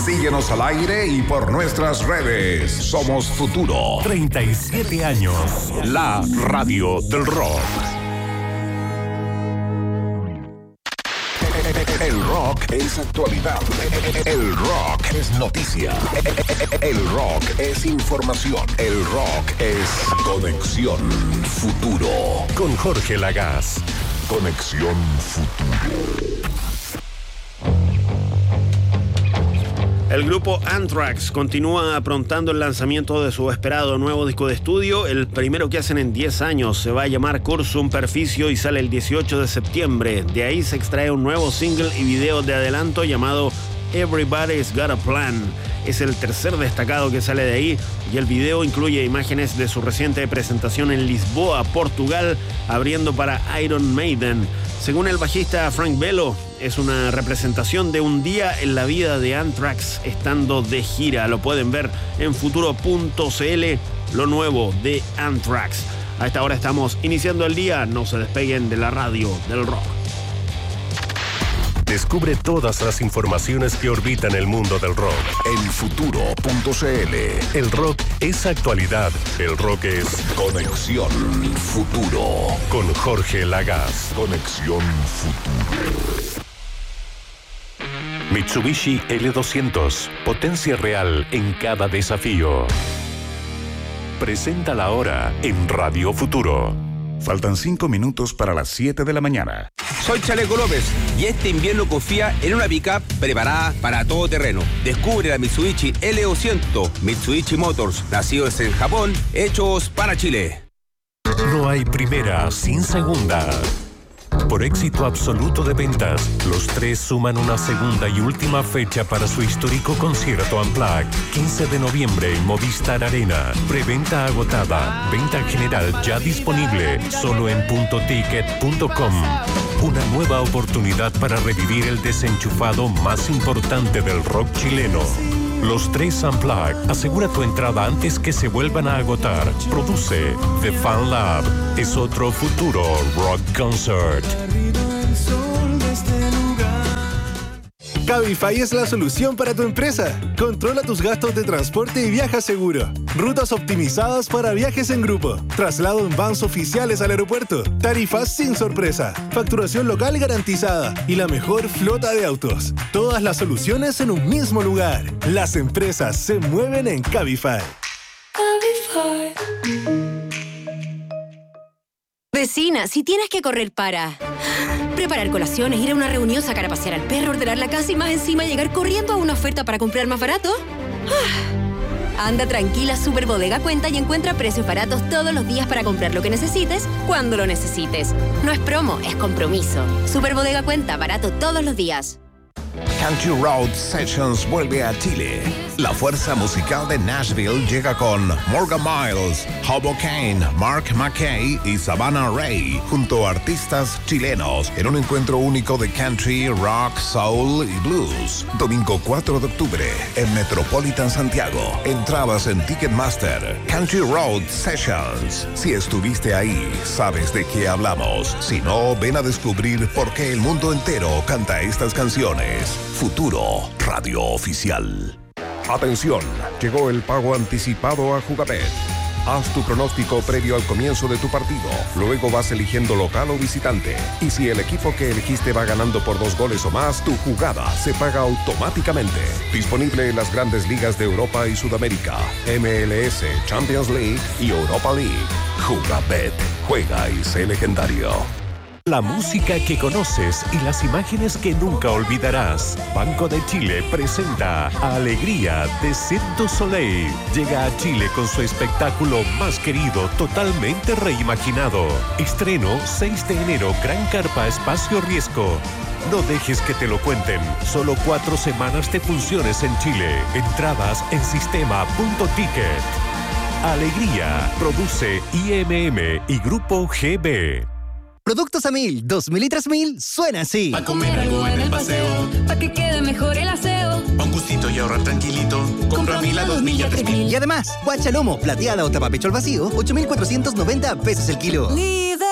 Síguenos al aire y por nuestras redes. Somos Futuro. 37 años. La radio del rock. El rock es actualidad. El rock es noticia. El rock es información. El rock es Conexión Futuro. Con Jorge Lagaz. Conexión Futuro. El grupo Anthrax continúa aprontando el lanzamiento de su esperado nuevo disco de estudio, el primero que hacen en 10 años. Se va a llamar Cursum Perficio y sale el 18 de septiembre. De ahí se extrae un nuevo single y video de adelanto llamado Everybody's Got a Plan. Es el tercer destacado que sale de ahí y el video incluye imágenes de su reciente presentación en Lisboa, Portugal, abriendo para Iron Maiden. Según el bajista Frank Bello, es una representación de un día en la vida de Anthrax estando de gira. Lo pueden ver en futuro.cl, lo nuevo de Anthrax. A esta hora estamos iniciando el día. No se despeguen de la radio del rock. Descubre todas las informaciones que orbitan el mundo del rock en futuro.cl. El rock es actualidad. El rock es Conexión Futuro. Con Jorge Lagaz. Conexión Futuro. Mitsubishi L200. Potencia real en cada desafío. Presenta la hora en Radio Futuro. Faltan 5 minutos para las 7 de la mañana. Soy Chaleco López y este invierno confía en una pick-up preparada para todo terreno. Descubre la Mitsubishi L200, Mitsubishi Motors, nacidos en Japón, hechos para Chile. No hay primera sin segunda. Por éxito absoluto de ventas, los tres suman una segunda y última fecha para su histórico concierto Unplugged. 15 de noviembre en Movistar Arena. Preventa agotada. Venta general ya disponible. Solo en puntoticket.com. Una nueva oportunidad para revivir el desenchufado más importante del rock chileno. Los tres Unplugged. Asegura tu entrada antes que se vuelvan a agotar. Produce The Fan Lab. Es otro Futuro Rock Concert. Cabify es la solución para tu empresa. Controla tus gastos de transporte y viaja seguro. Rutas optimizadas para viajes en grupo. Traslado en vans oficiales al aeropuerto. Tarifas sin sorpresa. Facturación local garantizada. Y la mejor flota de autos. Todas las soluciones en un mismo lugar. Las empresas se mueven en Cabify. Cabify. Vecina, si tienes que correr para preparar colaciones, ir a una reunión, sacar a pasear al perro, ordenar la casa y más encima llegar corriendo a una oferta para comprar más barato. Anda tranquila, Super Bodega cuenta y encuentra precios baratos todos los días para comprar lo que necesites, cuando lo necesites. No es promo, es compromiso. Super Bodega cuenta, barato todos los días. Country Road Sessions vuelve a Chile. La fuerza musical de Nashville llega con Morgan Miles, Hobo Kane, Mark McKay y Savannah Ray, junto a artistas chilenos, en un encuentro único de country, rock, soul y blues. Domingo 4 de octubre, en Metropolitan Santiago. Entradas en Ticketmaster. Country Road Sessions. Si estuviste ahí, sabes de qué hablamos. Si no, ven a descubrir por qué el mundo entero canta estas canciones. Futuro, radio oficial. Atención, llegó el pago anticipado a Jugabet. Haz tu pronóstico previo al comienzo de tu partido. Luego vas eligiendo local o visitante. Y si el equipo que elegiste va ganando por 2 goles o más, tu jugada se paga automáticamente. Disponible en las grandes ligas de Europa y Sudamérica, MLS, Champions League y Europa League. Jugabet. Juega y sé legendario. La música que conoces y las imágenes que nunca olvidarás. Banco de Chile presenta Alegría de Cirque du Soleil. Llega a Chile con su espectáculo más querido, totalmente reimaginado. Estreno 6 de enero, Gran Carpa Espacio Riesgo. No dejes que te lo cuenten. Solo 4 semanas de funciones en Chile. Entradas en sistema.ticket. Alegría. Produce IMM y Grupo GB. Productos Amil, 2000 y 3000 suena así. Pa' comer algo en el paseo, pa' que quede mejor el aseo, pa' un gustito y ahorrar tranquilito. Compra Amil a 2000 y a 3000. Y además, guachalomo, plateada o tapapecho al vacío, 8,490 pesos el kilo. Líder.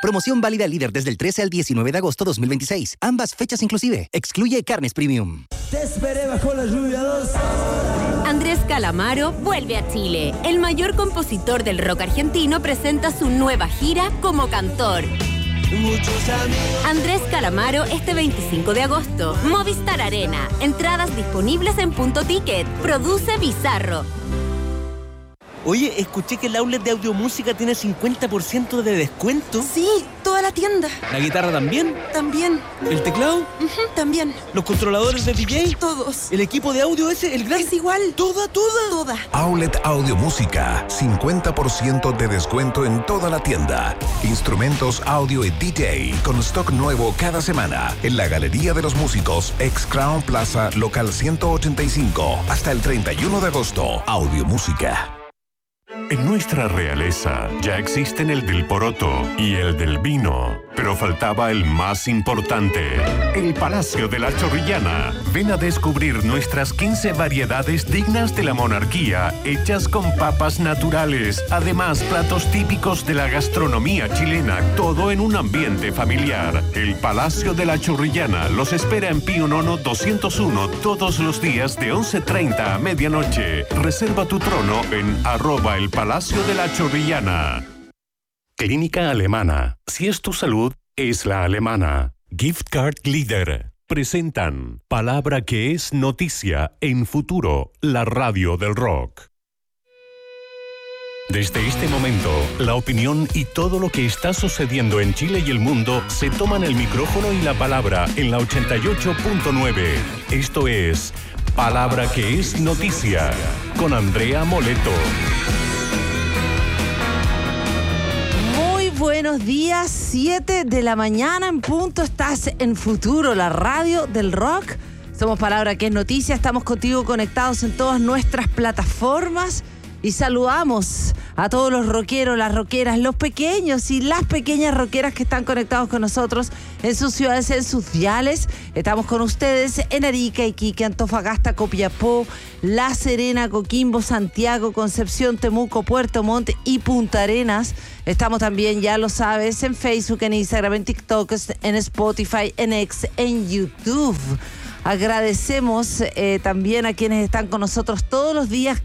Promoción válida líder desde el 13 al 19 de agosto 2026. Ambas fechas inclusive. Excluye carnes premium. Te esperé bajo la lluvia 2 horas. Andrés Calamaro vuelve a Chile. El mayor compositor del rock argentino presenta su nueva gira como cantor. Andrés Calamaro este 25 de agosto. Movistar Arena. Entradas disponibles en Punto Ticket. Produce Bizarro. Oye, escuché que el outlet de Audiomúsica tiene 50% de descuento. Sí, toda la tienda. ¿La guitarra también? También. ¿El teclado? También. ¿Los controladores de DJ? Todos. ¿El equipo de audio ese, el gran? Es igual. ¿Toda? Toda. Outlet Audiomúsica, 50% de descuento en toda la tienda. Instrumentos audio y DJ con stock nuevo cada semana en la Galería de los Músicos, ex Crown Plaza, local 185, hasta el 31 de agosto. Audiomúsica. En nuestra realeza ya existen el del poroto y el del vino, pero faltaba el más importante, el Palacio de la Chorrillana. Ven a descubrir nuestras 15 variedades dignas de la monarquía, hechas con papas naturales. Además, platos típicos de la gastronomía chilena, todo en un ambiente familiar. El Palacio de la Chorrillana los espera en Pío Nono 201 todos los días de 11:30 a medianoche. Reserva tu trono en @el Palacio de la Chorrillana. Clínica Alemana. Si es tu salud, es la alemana. Gift Card Leader. Presentan Palabra que es noticia en Futuro, la radio del rock. Desde este momento, la opinión y todo lo que está sucediendo en Chile y el mundo se toman el micrófono y la palabra en la 88.9. Esto es Palabra que es noticia con Andrea Moleto. Buenos días, 7 de la mañana en punto. Estás en Futuro, la radio del rock. Somos Palabra que es noticia. Estamos contigo conectados en todas nuestras plataformas. Y saludamos a todos los rockeros, las rockeras, los pequeños y las pequeñas rockeras que están conectados con nosotros en sus ciudades, en sus diales. Estamos con ustedes en Arica, Iquique, Antofagasta, Copiapó, La Serena, Coquimbo, Santiago, Concepción, Temuco, Puerto Montt y Punta Arenas. Estamos también, ya lo sabes, en Facebook, en Instagram, en TikTok, en Spotify, en X, en YouTube. Agradecemos también a quienes están con nosotros todos los días,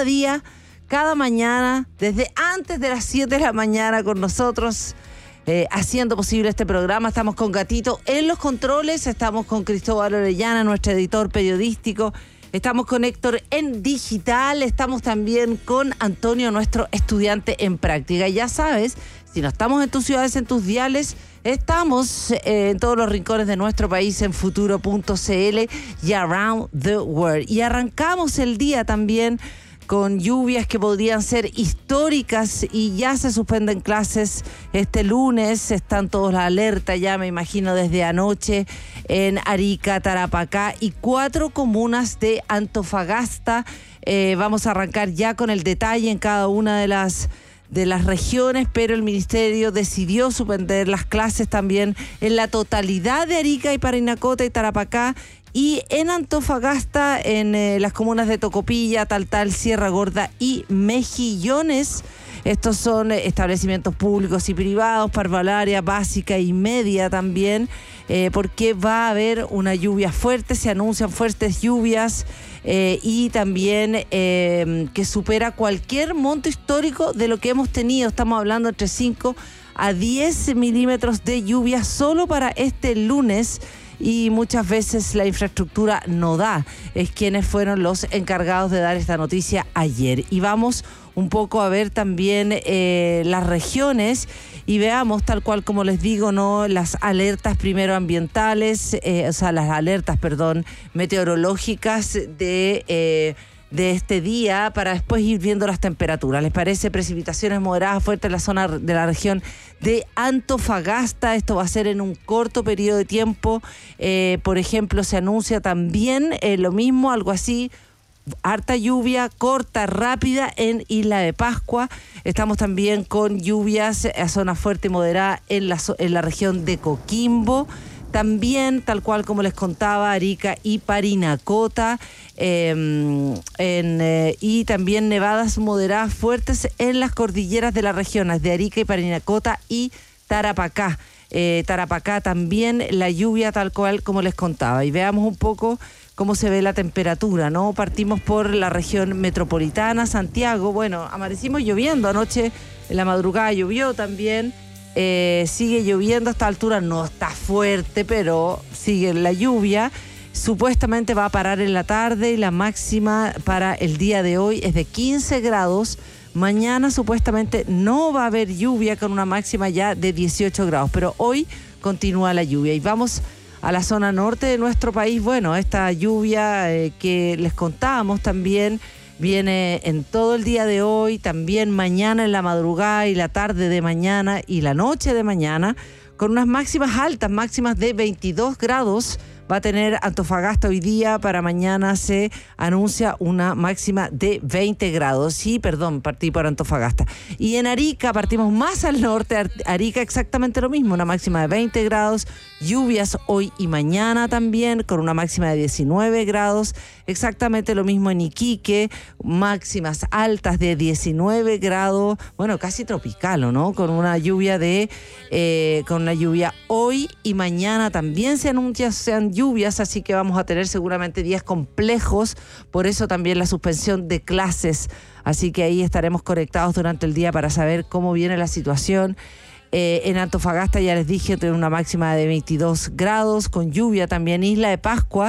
cada mañana, desde antes de las 7 de la mañana con nosotros, haciendo posible este programa. Estamos con Gatito en los controles, estamos con Cristóbal Orellana, nuestro editor periodístico, estamos con Héctor en digital, estamos también con Antonio, nuestro estudiante en práctica. Y ya sabes, si no estamos en tus ciudades, en tus diales, estamos en todos los rincones de nuestro país en futuro.cl y around the world. Y arrancamos el día también con lluvias que podrían ser históricas y ya se suspenden clases este lunes. Están todos la alerta ya, me imagino, desde anoche en Arica, Tarapacá y 4 comunas de Antofagasta. Vamos a arrancar ya con el detalle en cada una de las regiones, pero el ministerio decidió suspender las clases también en la totalidad de Arica y Parinacota y Tarapacá. Y en Antofagasta, en las comunas de Tocopilla, Taltal, Sierra Gorda y Mejillones. Estos son establecimientos públicos y privados, parvularia básica y media también, porque va a haber una lluvia fuerte, se anuncian fuertes lluvias y también que supera cualquier monto histórico de lo que hemos tenido. Estamos hablando entre 5 a 10 milímetros de lluvia solo para este lunes. Y muchas veces la infraestructura no da. Es quienes fueron los encargados de dar esta noticia ayer. Y vamos un poco a ver también las regiones y veamos, tal cual como les digo, ¿no? Las alertas primero ambientales, las alertas, meteorológicas de este día, para después ir viendo las temperaturas. ¿Les parece? Precipitaciones moderadas fuertes en la zona de la región de Antofagasta. Esto va a ser en un corto periodo de tiempo. Por ejemplo, se anuncia también lo mismo, algo así, harta lluvia corta, rápida en Isla de Pascua. Estamos también con lluvias a zona fuerte y moderada en la región de Coquimbo. También, tal cual como les contaba, Arica y Parinacota, y también nevadas moderadas fuertes en las cordilleras de las regiones de Arica y Parinacota y Tarapacá. Tarapacá también la lluvia tal cual como les contaba. Y veamos un poco cómo se ve la temperatura, ¿no? Partimos por la región metropolitana, Santiago. Bueno, amanecimos lloviendo anoche, en la madrugada llovió también. Sigue lloviendo a esta altura, no está fuerte, pero sigue la lluvia. Supuestamente va a parar en la tarde y la máxima para el día de hoy es de 15 grados. Mañana supuestamente no va a haber lluvia con una máxima ya de 18 grados, pero hoy continúa la lluvia. Y vamos a la zona norte de nuestro país. Bueno, esta lluvia que les contábamos también viene en todo el día de hoy, también mañana en la madrugada y la tarde de mañana y la noche de mañana, con unas máximas altas, máximas de 22 grados. Va a tener Antofagasta hoy día, para mañana se anuncia una máxima de 20 grados. Sí, perdón, partí por Antofagasta. Y en Arica, partimos más al norte, Arica exactamente lo mismo, una máxima de 20 grados, lluvias hoy y mañana también, con una máxima de 19 grados, exactamente lo mismo en Iquique, máximas altas de 19 grados, bueno, casi tropical, ¿no? Con una lluvia hoy y mañana también se anuncian lluvias, así que vamos a tener seguramente días complejos, por eso también la suspensión de clases, así que ahí estaremos conectados durante el día para saber cómo viene la situación. En Antofagasta ya les dije, tiene una máxima de 22 grados, con lluvia también. Isla de Pascua,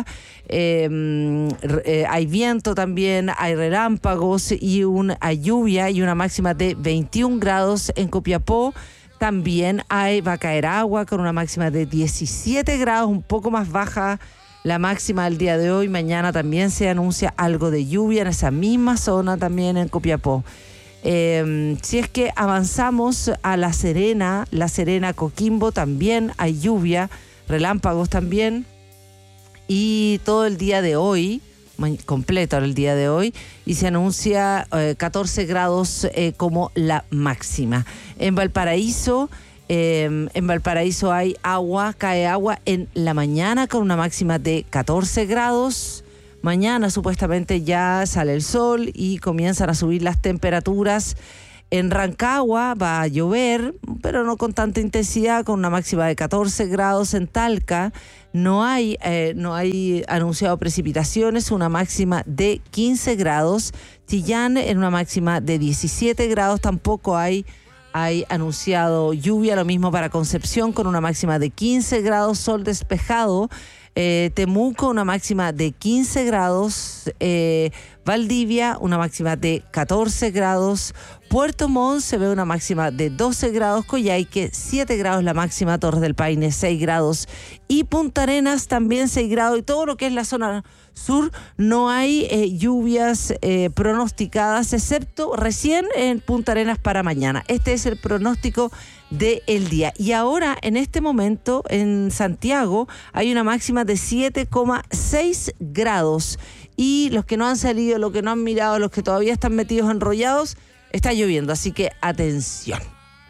hay viento también, hay relámpagos y hay lluvia y una máxima de 21 grados. En Copiapó también va a caer agua con una máxima de 17 grados, un poco más baja la máxima del día de hoy. Mañana también se anuncia algo de lluvia en esa misma zona también en Copiapó. Si es que avanzamos a La Serena, Coquimbo, también hay lluvia, relámpagos también. Y todo el día de hoy, completo el día de hoy, y se anuncia 14 grados como la máxima. En Valparaíso hay agua, cae agua en la mañana con una máxima de 14 grados. Mañana supuestamente ya sale el sol y comienzan a subir las temperaturas. En Rancagua va a llover, pero no con tanta intensidad, con una máxima de 14 grados. En Talca no hay anunciado precipitaciones, una máxima de 15 grados. Chillán en una máxima de 17 grados, tampoco hay anunciado lluvia. Lo mismo para Concepción, con una máxima de 15 grados, sol despejado. Temuco, una máxima de 15 grados. Valdivia, una máxima de 14 grados. Puerto Montt se ve una máxima de 12 grados. Coyhaique, 7 grados la máxima. Torres del Paine, 6 grados. Y Punta Arenas, también 6 grados. Y todo lo que es la zona sur, no hay lluvias pronosticadas, excepto recién en Punta Arenas para mañana. Este es el pronóstico del día. Y ahora, en este momento, en Santiago, hay una máxima de 7,6 grados. Y los que no han salido, los que no han mirado, los que todavía están metidos enrollados, está lloviendo, así que atención.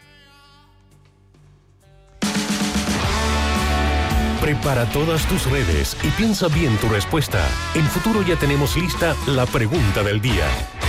Prepara todas tus redes y piensa bien tu respuesta. En Futuro ya tenemos lista la pregunta del día.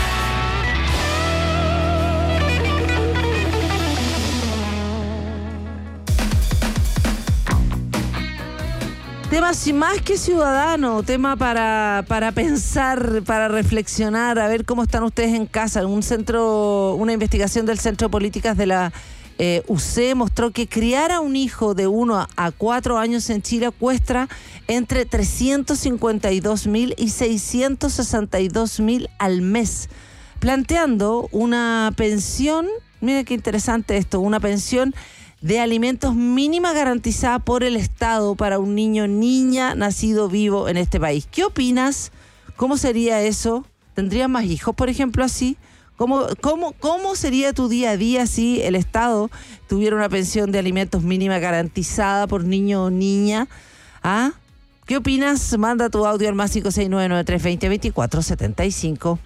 Tema más que ciudadano, tema para pensar, para reflexionar, a ver cómo están ustedes en casa. Una investigación del Centro de Políticas de la UC mostró que criar a un hijo de 1 a 4 años en Chile cuesta entre 352.000 y 662.000 al mes, planteando una pensión, mira qué interesante esto, una pensión de alimentos mínima garantizada por el Estado para un niño o niña nacido vivo en este país. ¿Qué opinas? ¿Cómo sería eso? ¿Tendrías más hijos, por ejemplo, así? ¿Cómo sería tu día a día si el Estado tuviera una pensión de alimentos mínima garantizada por niño o niña? ¿Ah? ¿Qué opinas? Manda tu audio al más 569-9320-2475.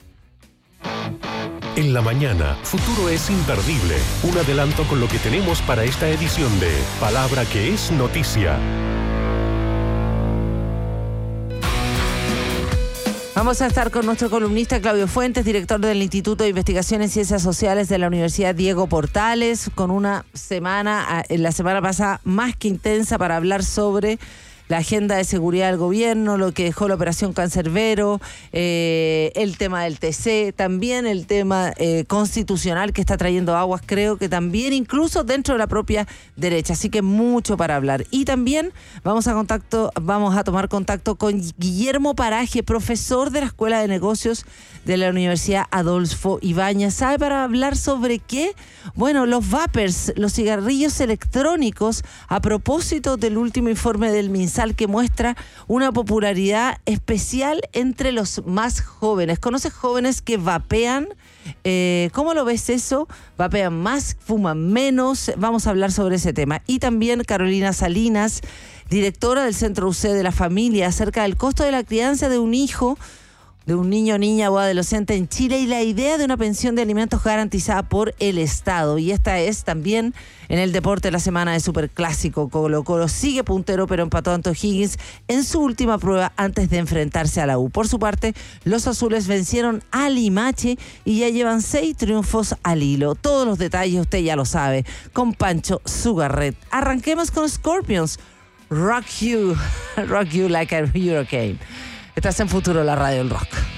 En la mañana, Futuro es imperdible. Un adelanto con lo que tenemos para esta edición de Palabra que es Noticia. Vamos a estar con nuestro columnista Claudio Fuentes, director del Instituto de Investigación en Ciencias Sociales de la Universidad Diego Portales, con una semana, la semana pasada, más que intensa para hablar sobre la agenda de seguridad del gobierno, lo que dejó la operación Cancerbero, el tema del TC, también el tema constitucional que está trayendo aguas, creo que también incluso dentro de la propia derecha. Así que mucho para hablar. Y también vamos a tomar contacto con Guillermo Paraje, profesor de la Escuela de Negocios de la Universidad Adolfo Ibáñez. ¿Sabe para hablar sobre qué? Bueno, los vapers, los cigarrillos electrónicos, a propósito del último informe del MinSal que muestra una popularidad especial entre los más jóvenes. ¿Conoces jóvenes que vapean? ¿Cómo lo ves eso? ¿Vapean más? ¿Fuman menos? Vamos a hablar sobre ese tema. Y también Carolina Salinas, directora del Centro UC de la Familia, acerca del costo de la crianza de un hijo, de un niño, niña o adolescente en Chile y la idea de una pensión de alimentos garantizada por el Estado. Y esta es también en el deporte la semana de Superclásico. Colo-Colo sigue puntero, pero empató ante O'Higgins en su última prueba antes de enfrentarse a la U. Por su parte, los azules vencieron a Limache y ya llevan 6 triunfos al hilo. Todos los detalles usted ya lo sabe, con Pancho Sugarret. Arranquemos con Scorpions. Rock you like a hurricane. Estás en Futuro, la radio del rock.